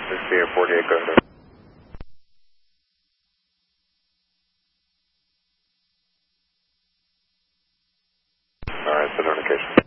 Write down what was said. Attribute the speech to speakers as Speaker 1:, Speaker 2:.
Speaker 1: This is Air 48, go ahead. All right, set notification.